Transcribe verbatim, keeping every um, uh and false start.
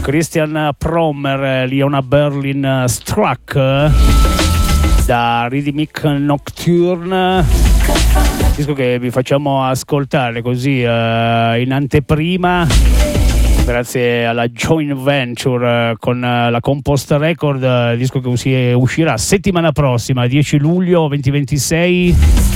Christian Prommer, Leona Berlin Struck da Rhythmic Nocturne, disco che vi facciamo ascoltare così uh, in anteprima grazie alla joint venture uh, con uh, la Compost Record, uh, disco che uscirà settimana prossima, dieci luglio duemilaventisei.